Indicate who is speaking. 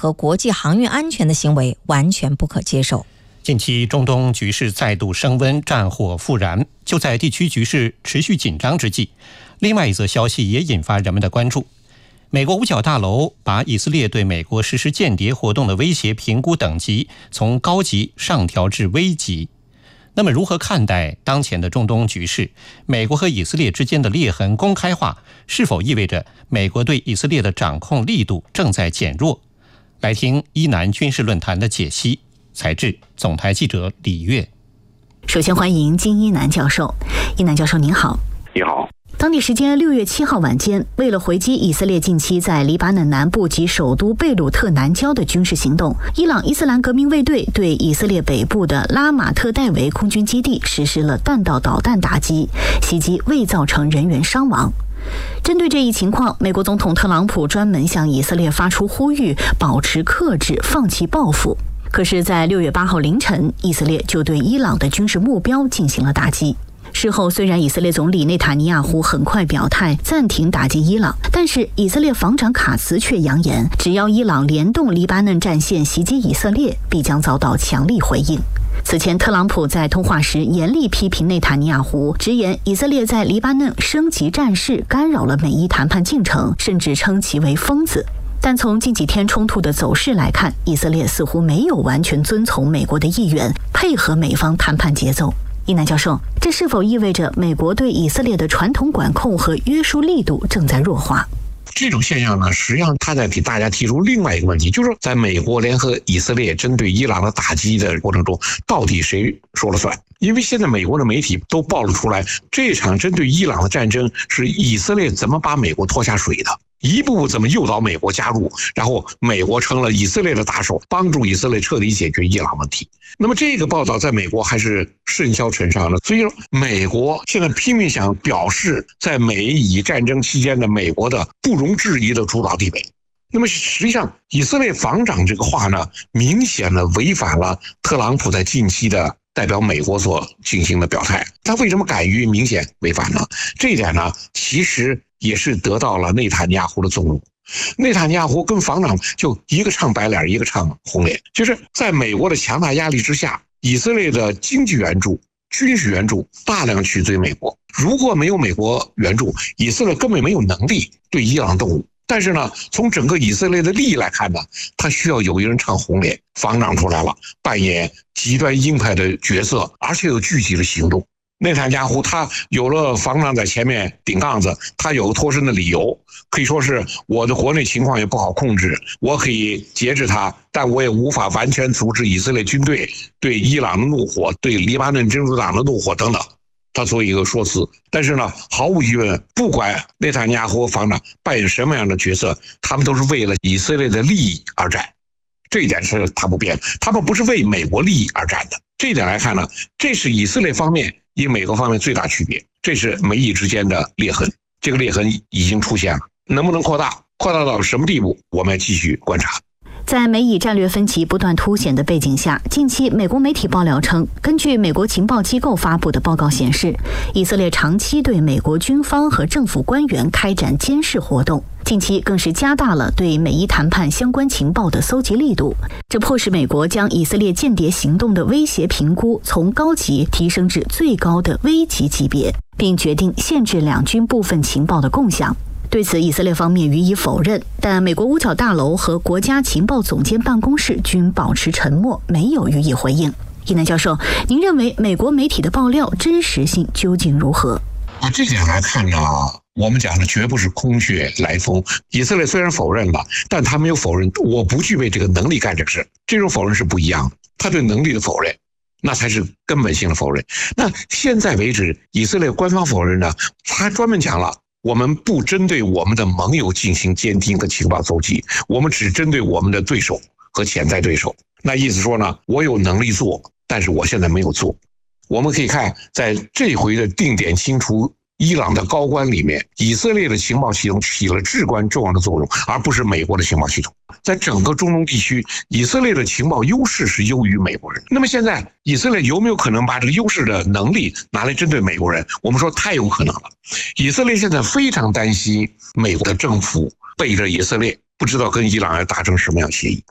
Speaker 1: 和国际航运安全的行为完全不可接受。
Speaker 2: 近期中东局势再度升温，战火复燃。就在地区局势持续紧张之际，另外一则消息也引发人们的关注。美国五角大楼把以色列对美国实施间谍活动的威胁评估等级从高级上调至危级。那么如何看待当前的中东局势？美国和以色列之间的裂痕公开化，是否意味着美国对以色列的掌控力度正在减弱？来听伊南军事论坛的解析。采制总台记者李月。
Speaker 3: 首先欢迎金一南教授。一南教授您好。
Speaker 4: 你好。
Speaker 3: 当地时间6月7号晚间，为了回击以色列近期在黎巴嫩南部及首都贝鲁特南郊的军事行动，伊朗伊斯兰革命卫队对以色列北部的拉马特戴维空军基地实施了弹道导弹打击，袭击未造成人员伤亡。针对这一情况，美国总统特朗普专门向以色列发出呼吁，保持克制，放弃报复。可是在6月8号凌晨，以色列就对伊朗的军事目标进行了打击。事后，虽然以色列总理内塔尼亚胡很快表态暂停打击伊朗，但是以色列防长卡茨却扬言，只要伊朗联动黎巴嫩战线袭击以色列，必将遭到强力回应。此前，特朗普在通话时严厉批评内塔尼亚胡，直言以色列在黎巴嫩升级战事，干扰了美伊谈判进程，甚至称其为疯子。但从近几天冲突的走势来看，以色列似乎没有完全遵从美国的意愿，配合美方谈判节奏。伊南教授，这是否意味着美国对以色列的传统管控和约束力度正在弱化？
Speaker 4: 这种现象呢，实际上它在给大家提出另外一个问题，就是说在美国联合以色列针对伊朗的打击的过程中，到底谁说了算？因为现在美国的媒体都爆了出来，这场针对伊朗的战争是以色列怎么把美国拖下水的，一步步怎么诱导美国加入，然后美国成了以色列的打手，帮助以色列彻底解决伊朗问题。那么这个报道在美国还是甚嚣尘上的，所以说美国现在拼命想表示在美以战争期间的美国的不容置疑的主导地位。那么实际上以色列防长这个话呢，明显的违反了特朗普在近期的代表美国所进行的表态。他为什么敢于明显违反呢？这一点呢，其实也是得到了内塔尼亚胡的纵容。内塔尼亚胡跟防长就一个唱白脸，一个唱红脸，就是在美国的强大压力之下，以色列的经济援助、军事援助大量取自于美国。如果没有美国援助，以色列根本没有能力对伊朗动武。但是呢，从整个以色列的利益来看呢，他需要有一人唱红脸，防长出来了，扮演极端鹰派的角色，而且有具体的行动。内塔尼亚胡他有了防长在前面顶杠子，他有脱身的理由，可以说是我的国内情况也不好控制，我可以节制他，但我也无法完全阻止以色列军队对伊朗的怒火，对黎巴嫩真主党的怒火等等。他做一个说辞，但是呢，毫无疑问，不管内塔尼亚胡防长扮演什么样的角色，他们都是为了以色列的利益而战，这一点是他不变的，他们不是为美国利益而战的。这一点来看呢，这是以色列方面与美国方面最大区别，这是美以之间的裂痕，这个裂痕已经出现了，能不能扩大，扩大到什么地步，我们继续观察。
Speaker 3: 在美以战略分歧不断凸显的背景下，近期美国媒体爆料称，根据美国情报机构发布的报告显示，以色列长期对美国军方和政府官员开展监视活动，近期更是加大了对美伊谈判相关情报的搜集力度，这迫使美国将以色列间谍行动的威胁评估从高级提升至最高的危级级别，并决定限制两军部分情报的共享。对此，以色列方面予以否认，但美国五角大楼和国家情报总监办公室均保持沉默，没有予以回应。伊南教授，您认为美国媒体的爆料真实性究竟如何？
Speaker 4: 这点来看呢，我们讲的绝不是空穴来风。以色列虽然否认了，但他没有否认我不具备这个能力干这个事，这种否认是不一样的。他对能力的否认，那才是根本性的否认。那现在为止，以色列官方否认呢，他专门讲了，我们不针对我们的盟友进行监听和情报搜集，我们只针对我们的对手和潜在对手。那意思说呢，我有能力做，但是我现在没有做。我们可以看，在这回的定点清除伊朗的高官里面，以色列的情报系统起了至关重要的作用，而不是美国的情报系统。在整个中东地区，以色列的情报优势是优于美国人。那么现在以色列有没有可能把这个优势的能力拿来针对美国人？我们说太有可能了。以色列现在非常担心美国的政府背着以色列，不知道跟伊朗要达成什么样协议。